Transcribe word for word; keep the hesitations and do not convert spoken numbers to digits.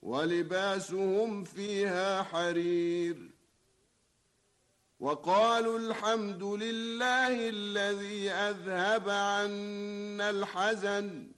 ولباسهم فيها حرير. وقالوا الحمد لله الذي أذهب عنا الحزن